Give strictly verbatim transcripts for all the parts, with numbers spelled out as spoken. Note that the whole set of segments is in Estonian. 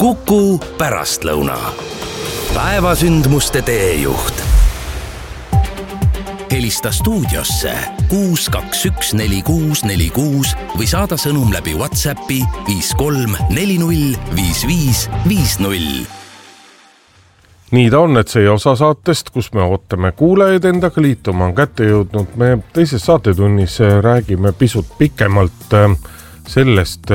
Kuku pärastlõuna. Päevasündmuste teejuht. Helista stuudiosse kuus kaks üks neli kuus neli kuus või saada sõnum läbi WhatsAppi viis kolm neli null viis viis viis null. Nii ta on, et see osa saatest, kus me ootame kuulajaid endaga liituma, on kätte jõudnud. Me teises saatetunnis räägime pisut pikemalt sellest,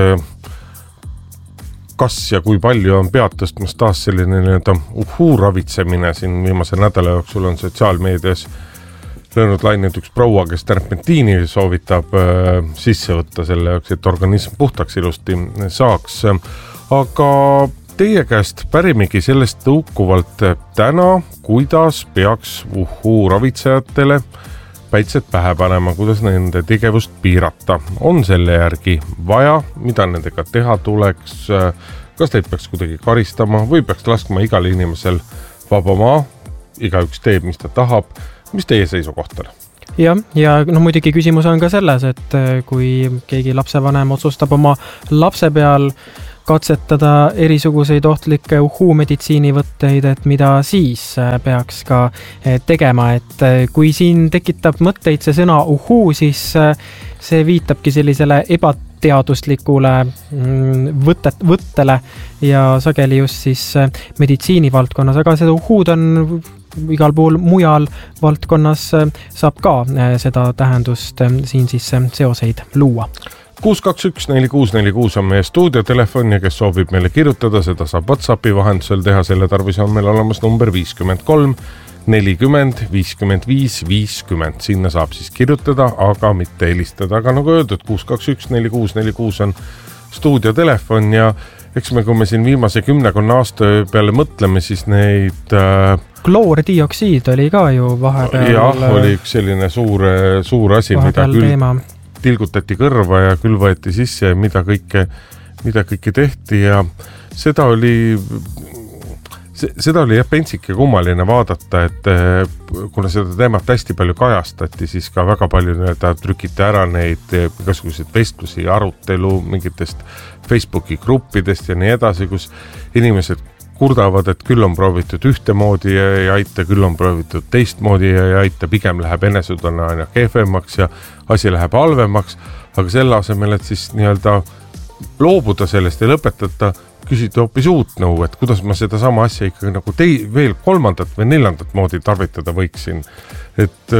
kas ja kui palju on pead tõstmas taas selline nii-öelda uhuu ravitsemine. Siin viimase nädala jooksul on sotsiaalmeedias löönud lained üks proua, kes terpentiini soovitab äh, sisse võtta selle jaoks, et organism puhtaks ilusti saaks. Aga teie käest pärimegi sellest tõukuvalt täna, kuidas peaks uhuu ravitsejatele päitsed pähe panema, kuidas nende tegevust piirata. On selle järgi vaja, mida nendega teha tuleks, kas teid peaks kuidagi karistama või peaks laskma igal inimesel vaba maa, igaüks teeb, mis ta tahab. Mis teie seisukoht on? Ja, ja no muidugi küsimus on ka selles, et kui keegi lapsevanem otsustab oma lapse peal katsetada erisuguseid ohtlikke uhuu meditsiinivõtteid, et mida siis peaks ka tegema, et kui siin tekitab mõtteid see sõna uhuu, siis see viitabki sellisele ebateaduslikule võtet, võttele ja sageli just siis meditsiinivaldkonnas, aga seda uhuud on igal pool mujal valdkonnas saab ka seda tähendust siin siis seoseid luua. kuus kaks üks neli kuus neli kuus on meie stuudiotelefon ja kes soovib meile kirjutada, seda saab WhatsAppi vahendusel teha, selle tarvis on meil olemas number viiskümmend kolm nelikümmend viiskümmend viis viiskümmend. Sinna saab siis kirjutada, aga mitte helistada. Aga nagu öeldud, kuus kaks üks neli kuus neli kuus on stuudiotelefon ja eks me, kui me siin viimase kümnekonna aasta peale mõtleme, siis neid äh, kloordioksiid oli ka ju vahepeal. Jah, oli üks selline suur, suur asi, mida küll teema. Tilgutati kõrva ja küll võeti sisse ja mida kõike, mida kõike tehti ja seda oli, seda oli jah pentsik ja kummaline vaadata, et kuna seda teemat hästi palju kajastati, siis ka väga palju nii-öelda trükiti ära neid igasuguseid vestlusi ja arutelu mingitest Facebooki gruppidest ja nii edasi, kus inimesed kurdavad, et küll on proovitud ühtemoodi ja ei aita, küll on proovitud teistmoodi ja ei aita, pigem läheb enesutonna aina kehvemaks ja asi läheb halvemaks, aga selle asemel, et siis nii-öelda loobuda sellest ja lõpetada, küsida hoopis uut nõu, et kuidas ma seda sama asja ikkagi nagu tei, veel kolmandat või neljandat moodi tarvitada võiksin. Et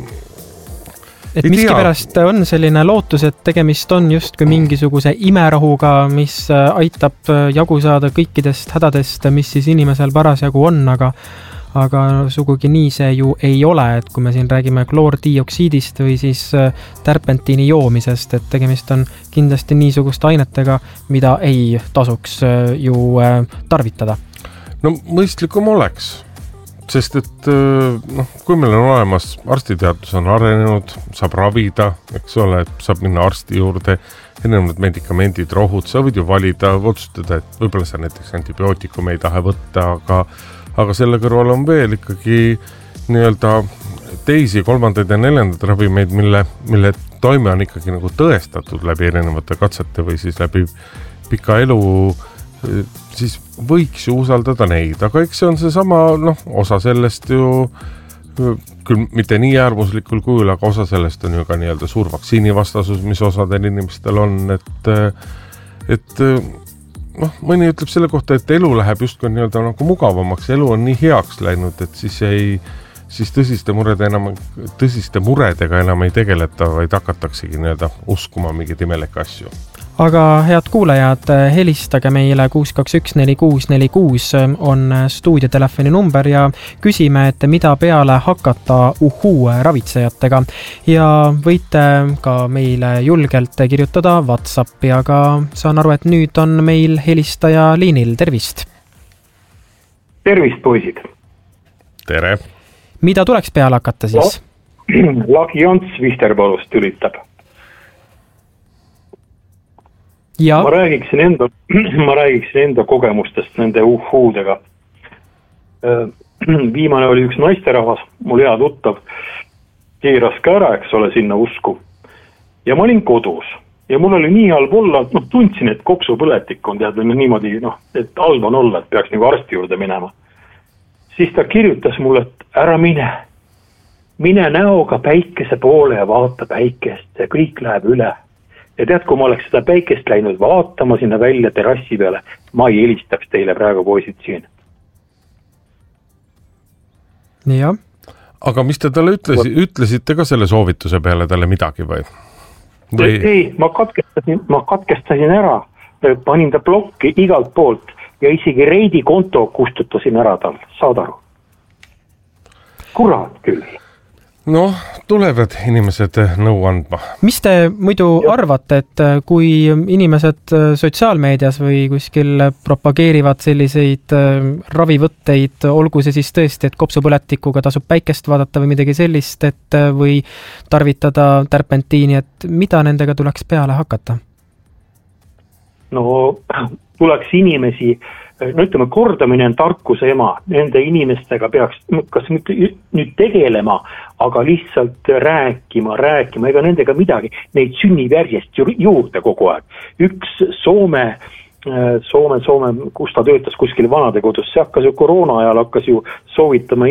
Et miskipärast on selline lootus, et tegemist on justkui mingisuguse imerahuga, mis aitab jagu saada kõikidest hädadest, mis siis inimesel parasjagu on, aga, aga sugugi nii see ju ei ole, et kui me siin räägime kloordioksiidist või siis terpentiini joomisest, et tegemist on kindlasti niisuguste ainetega, mida ei tasuks ju tarvitada. No mõistlikum oleks. Sest et noh, kui meil on olemas, arstiteadus on arenenud, saab ravida, eks ole, et saab minna arsti juurde, ennemad medikamendid, rohud, sa võid ju valida, otsustada, et võib-olla sa näiteks antibiootikum ei taha võtta, aga, aga selle kõrval on veel ikkagi nii-öelda teisi, kolmandaid ja neljandad ravimeid, mille, mille toime on ikkagi nagu tõestatud läbi erinevate katsete või siis läbi pika elu, siis võiks ju usaldada neid, aga eks see on see sama, noh, osa sellest ju küll mitte nii äärmuslikul kujul, aga osa sellest on ju ka nii-öelda suur vaktsiinivastasus, mis osadel inimestel on, et et noh, mõni ütleb selle kohta, et elu läheb justkui nii-öelda nagu mugavamaks, elu on nii heaks läinud, et siis ei siis tõsiste murede enam, tõsiste muredega enam ei tegeleta, vaid hakataksegi nii-öelda uskuma mingeid imelikke asju. Aga head kuulajad, helistage meile kuus kaks üks neli kuus neli kuus on stuudiotelefoni number ja küsime, et mida peale hakata uhuu ravitsejatega. Ja võite ka meile julgelt kirjutada WhatsAppi, aga saan aru, et nüüd on meil helistaja liinil. Tervist! Tervist, poisid! Tere! Mida tuleks peale hakata siis? No, Lagi Ants Visterpalust ülitab. Ja. Ma räägiksin enda, ma räägiksin enda kogemustest nende uhuudega. Viimane oli üks naisterahvas, mul hea tuttav, keeras ka ära, eks ole, sinna usku. Ja ma olin kodus. ja mul oli nii halb olla, et noh, tundsin, et kopsupõletik on tead niimoodi, noh, et halb on olla, et peaks nagu arsti juurde minema. Siis ta kirjutas mulle, et ära mine, mine näoga päikese poole ja vaata päikest, ja kõik läheb üle. Ja tead, kui ma oleks seda päikest läinud vaatama sinna välja terrassi peale, ma ei helistaks teile praegu poisid siin. Jah. Aga mis te talle ütlesi, ütlesite ka selle soovituse peale talle midagi või? või...? Ei, ma katkestasin, ma katkestasin ära, panin ta blokki igalt poolt ja isegi Reidi konto kustutasin ära tal, saad aru. Kurat küll. Noh, tulevad inimesed nõu andma. Mis te muidu ja. arvate, et kui inimesed sotsiaalmeedias või kuskil propageerivad selliseid ravivõtteid, olgu see siis tõesti, et kopsupõletikuga tasub päikest vaadata või midagi sellist, et või tarvitada terpentiini, et mida nendega tuleks peale hakata? No tuleks inimesi, no ütleme, kordamine on tarkuse ema, nende inimestega peaks, kas nüüd tegelema, aga lihtsalt rääkima, rääkima, ega nendega midagi, neid sünnib järjest juurde kogu aeg. Üks Soome, Soome, Soome, kus ta töötas kuskil vanadekodus, see hakkas ju koroona ajal hakkas ju soovitama